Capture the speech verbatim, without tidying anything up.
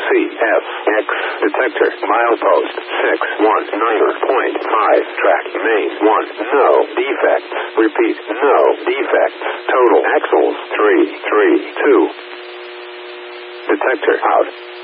C F X. Detector. Milepost six one nine point five. Track main one. No defects. Repeat. No defects. Total axles three three two. Detector out.